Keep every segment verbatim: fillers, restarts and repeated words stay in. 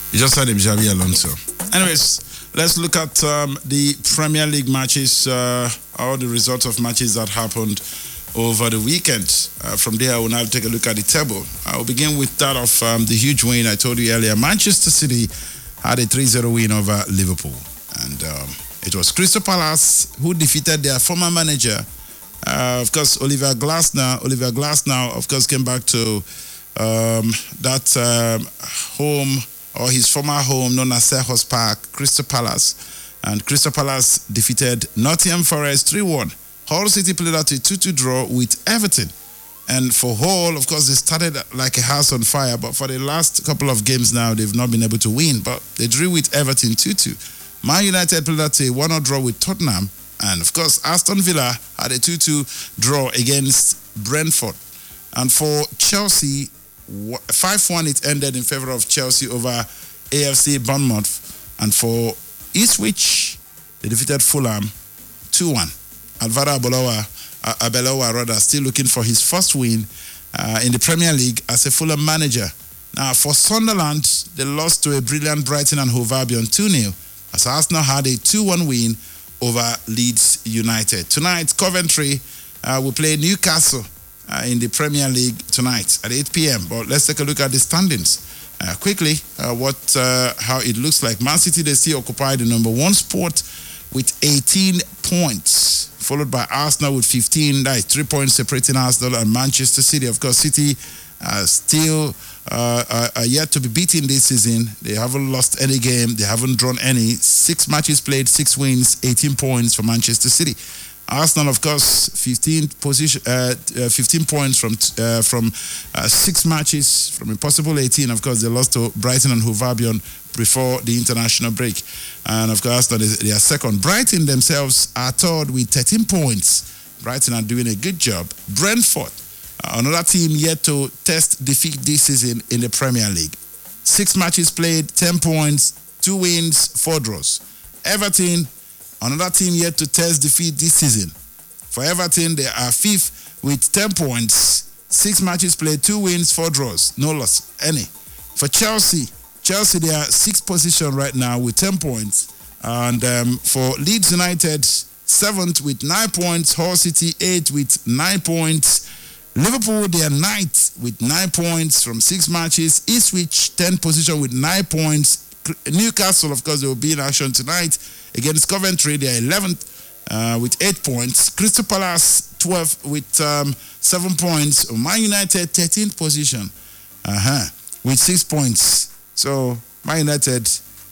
You just heard him, Xabi Alonso. Anyways, let's look at um, the Premier League matches, uh, all the results of matches that happened over the weekend. Uh, from there, I will now take a look at the table. I will begin with that of um, the huge win I told you earlier. Manchester City had a three zero win over Liverpool. And um, it was Crystal Palace who defeated their former manager. Uh, of course, Oliver Glasner. Oliver Glasner, of course, came back to um, that um, home, or his former home, known as Selhurst Park, Crystal Palace. And Crystal Palace defeated Nottingham Forest three one. Hull City played out a two two draw with Everton. And for Hull, of course, they started like a house on fire, but for the last couple of games now, they've not been able to win. But they drew with Everton two two. Man United played out a one nil draw with Tottenham. And of course, Aston Villa had a two two draw against Brentford. And for Chelsea, five one it ended in favor of Chelsea over A F C Bournemouth. And for Ipswich, they defeated Fulham two one. Alvaro Arbeloa, uh, Arbeloa rather, still looking for his first win uh, in the Premier League as a Fulham manager. Now, for Sunderland, they lost to a brilliant Brighton and Hove Albion two nil, as Arsenal had a two one win over Leeds United. Tonight, Coventry uh, will play Newcastle uh, in the Premier League tonight at eight p.m. But let's take a look at the standings. Uh, quickly, uh, what uh, how it looks like. Man City, they still occupy the number one spot with eighteen points, followed by Arsenal with fifteen. That is three points separating Arsenal and Manchester City. Of course, City uh, still uh, are, are yet to be beaten this season. They haven't lost any game. They haven't drawn any. Six matches played, six wins, eighteen points for Manchester City. Arsenal, of course, fifteen position, uh, uh, fifteen points from uh, from uh, six matches, from a possible eighteen. Of course, they lost to Brighton and Hove Albion before the international break. And of course, they are second. Brighton themselves are third with thirteen points. Brighton are doing a good job. Brentford, uh, another team yet to test defeat this season in the Premier League. Six matches played, ten points, two wins, four draws. Everton, another team yet to test defeat this season. For Everton, they are fifth with ten points, six matches played, two wins, four draws, no loss, any. For Chelsea, Chelsea, they are sixth position right now with ten points. And um, for Leeds United, seventh with nine points. Hull City, eighth with nine points. Liverpool, they are ninth with nine points from six matches. Ipswich, tenth position with nine points. Newcastle, of course, they will be in action tonight against Coventry. They are eleventh uh, with eight points. Crystal Palace, twelfth with um, seven points. Man United, thirteenth position uh-huh, with six points. So, Man United,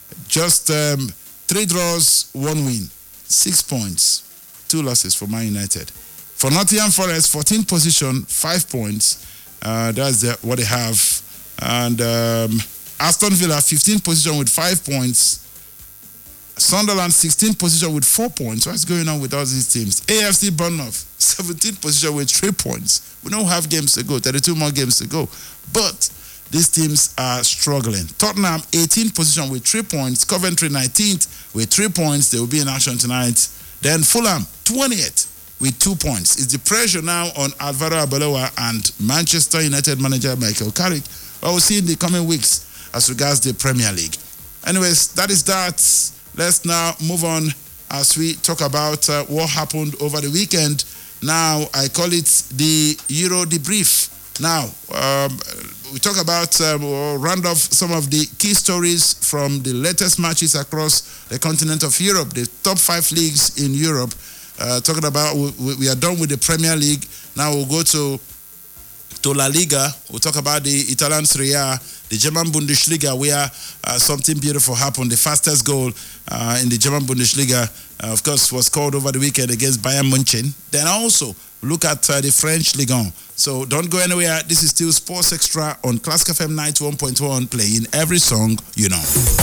just um, three draws, one win. Six points, two losses for Man United. For Nottingham Forest, fourteenth position, five points. Uh, that's the, what they have. And um, Aston Villa, fifteenth position with five points. Sunderland, sixteenth position with four points. What's going on with all these teams? A F C Bournemouth, seventeenth position with three points. We don't have games to go, thirty-two more games to go. But these teams are struggling. Tottenham, eighteenth position with three points. Coventry, nineteenth with three points. They will be in action tonight. Then Fulham, twentieth with two points. It's the pressure now on Alvaro Arbeloa and Manchester United manager Michael Carrick. Well, we'll see in the coming weeks as regards the Premier League. Anyways, that is that. Let's now move on as we talk about uh, what happened over the weekend. Now, I call it the Euro debrief. Now, um, we talk about, um, or round off some of the key stories from the latest matches across the continent of Europe, the top five leagues in Europe. Uh, talking about, we, we are done with the Premier League. Now we'll go to to La Liga. We'll talk about the Italian Serie A, the German Bundesliga, where uh, something beautiful happened. The fastest goal uh, in the German Bundesliga, uh, of course, was scored over the weekend against Bayern München. Then also look at uh, the French Ligue one. So don't go anywhere. This is still Sports Extra on Classic F M ninety-one point one, playing every song you know.